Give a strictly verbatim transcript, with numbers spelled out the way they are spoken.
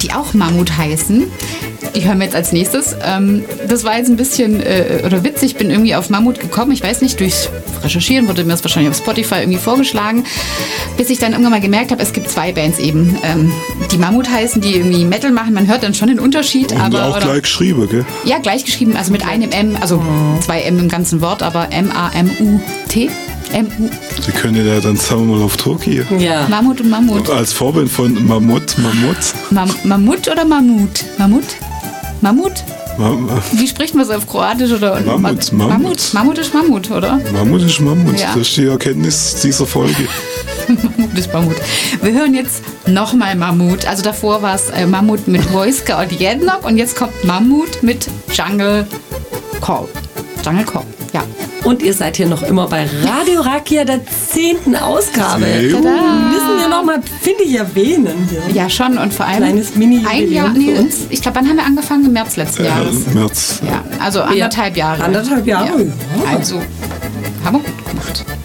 die auch Mammut heißen. Die hören wir jetzt als nächstes. Ähm, das war jetzt ein bisschen äh, oder witzig. Ich bin irgendwie auf Mammut gekommen. Ich weiß nicht, durchs Recherchieren wurde mir das wahrscheinlich auf Spotify irgendwie vorgeschlagen. Bis ich dann irgendwann mal gemerkt habe, es gibt zwei Bands eben, ähm, die Mammut heißen, die irgendwie Metal machen. Man hört dann schon den Unterschied. Und aber, auch oder, gleich geschrieben, gell? Ja, gleich geschrieben, also mit einem M, also zwei M im ganzen Wort, aber M A M U T. M U. Die können ja dann sagen wir mal auf Tour gehen. Ja. Mammut und Mammut. Als Vorbild von Mammut, Mammut. Mam Mammut oder Mammut? Mammut? Mammut? Mam Wie spricht man es auf Kroatisch? Oder? Mammut, Ma Mammut. Mammut. Mammut ist Mammut, oder? Mammut ist Mammut. Ja. Das ist die Erkenntnis dieser Folge. Mammut ist Mammut. Wir hören jetzt nochmal Mammut. Also davor war es äh, Mammut mit Wojska und Jednok und jetzt kommt Mammut mit Jungle Call. Jungle Call, ja. Und ihr seid hier noch immer bei Radio Rakia, der zehnten Ausgabe. Sehr Tada. Müssen wir noch mal, finde ich, erwähnen. Hier. Ja, schon. Und vor allem Kleines Mini-Jubiläum ein Jahr, für nee, uns. ich glaube, wann haben wir angefangen? Im März letzten Äh, Jahres. März. Ja, also anderthalb Jahre. Anderthalb Jahre, Ja. ja. Also, haben wir gut gemacht.